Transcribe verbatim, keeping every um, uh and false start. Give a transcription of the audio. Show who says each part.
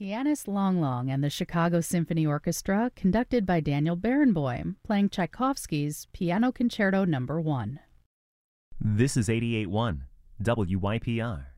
Speaker 1: Pianist Long Long and the Chicago Symphony Orchestra, conducted by Daniel Barenboim, playing Tchaikovsky's Piano Concerto Number one.
Speaker 2: This is eighty-eight point one W Y P R.